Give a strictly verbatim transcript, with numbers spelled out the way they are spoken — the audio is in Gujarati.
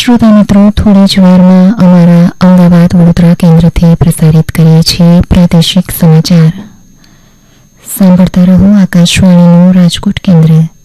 શ્રોતા મિત્રો, થોડી જ વારમાં અમારા અમદાવાદ વડોદરા કેન્દ્રથી પ્રસારિત કરીએ છીએ પ્રાદેશિક સમાચાર. સાંભળતા રહો આકાશવાણીનું રાજકોટ કેન્દ્ર.